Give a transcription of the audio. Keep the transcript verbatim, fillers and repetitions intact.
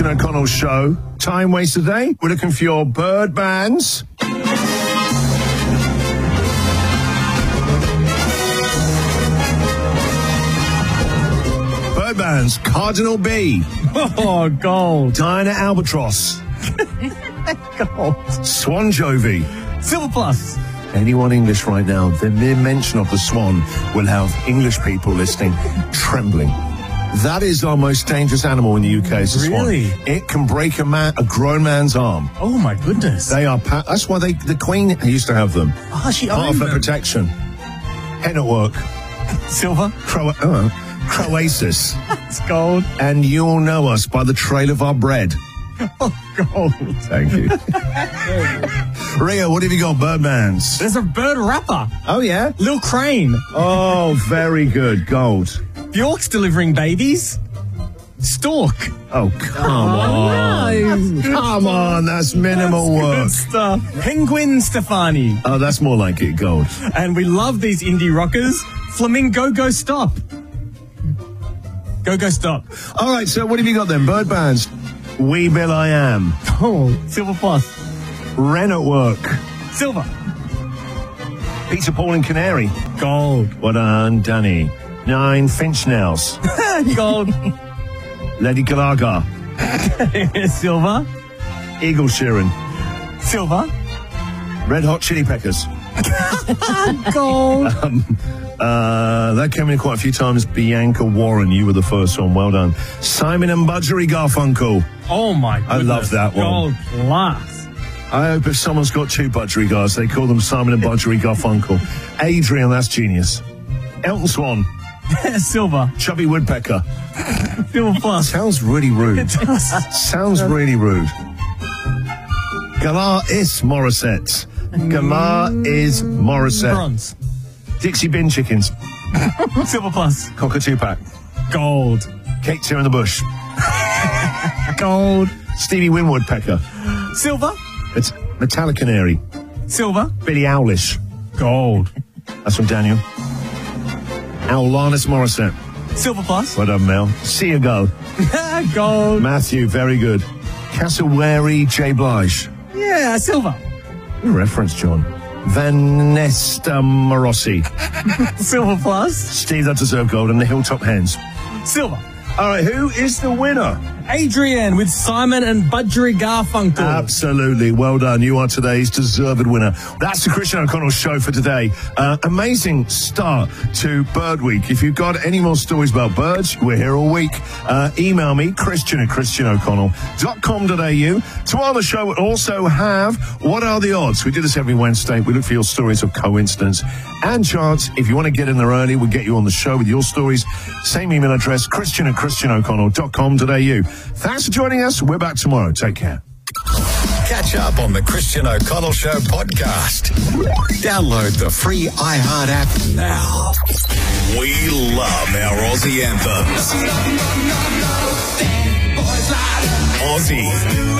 Christian O'Connell Show. Time waste today. We're looking for your bird bands. Bird bands. Cardinal B. Oh, gold. Diana Albatross. Gold. Swan Jovi. Silver plus. Anyone English right now, the mere mention of the swan will have English people listening trembling. That is our most dangerous animal in the U K. It's a Really? swan. It can break a man, a grown man's arm. Oh, my goodness. They are. Pa- that's why they, the Queen used to have them. Oh, she Part of owned her them. protection. Hen at work. Silver. Cro- uh, Croasis. It's gold. And you'll know us by the trail of our bread. Oh, gold. Thank you. Rio, what have you got? Birdmans. There's a bird rapper. Oh, yeah? Lil Crane. Oh, very good. Gold. Bjork's delivering babies. Stork. Oh, come on. Come on, that's minimal Good work. stuff. Penguin Stefani. Oh, that's more like it, gold. And we love these indie rockers. Flamingo Go Stop. Go Go Stop. All right, so what have you got then? Bird bands. We Bill I Am. Oh, silver plus. Ren at Work. Silver. Peter, Paul and Canary. Gold. Well done, Danny. Nine Finch Nails. Gold. Lady Galaga. Silver. Eagle Sheeran. Silver. Red Hot Chili Peppers. Gold. Um, uh, that came in quite a few times. Bianca Warren, you were the first one. Well done. Simon and Budgery Garfunkel. Oh, my goodness. I love that one. Gold plus. I hope if someone's got two budgerigars, they call them Simon and Budgery Garfunkel. Adrian, that's genius. Elton Swan. Silver. Chubby Woodpecker. Silver plus. Sounds really rude. It does. Sounds really rude. Galar is Morissette. Galar is Morissette. Bronze. Dixie Bin Chickens. Silver plus. Cockatoo Pack. Gold. Kate Tear in the Bush. Gold. Stevie Winwood Pecker. Silver. It's Metallic Canary. Silver. Billie Owlish. Gold. That's from Daniel. Alanis Morissette. Silver plus. Well done, Mel. See you go. Gold. Matthew, very good. Cassowary J. Blige. Yeah, silver. Good reference, John. Vanessa Morossi. Silver plus. Steve, that deserved gold. And the Hilltop Hens. Silver. All right, who is the winner? Adrian with Simon and Budgery Garfunkel. Absolutely. Well done. You are today's deserved winner. That's the Christian O'Connell Show for today. Uh, amazing start to Bird Week. If you've got any more stories about birds, we're here all week. Uh, email me, Christian at christian o'connell dot com dot a u. Tomorrow the show will also have What Are the Odds? We do this every Wednesday. We look for your stories of coincidence and chance. If you want to get in there early, we'll get you on the show with your stories. Same email address, Christian at christian o'connell dot com dot a u. Thanks for joining us. We're back tomorrow. Take care. Catch up on the Christian O'Connell Show podcast. Download the free iHeart app now. We love our Aussie anthems. Aussie.